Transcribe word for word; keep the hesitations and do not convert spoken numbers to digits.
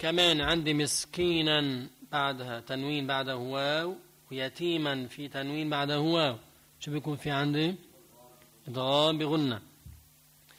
كمان عندي مسكينا بعدها تنوين بعده واو، ويتيما في تنوين بعده واو، شو بيكون في عندي؟ إدغام بغنة.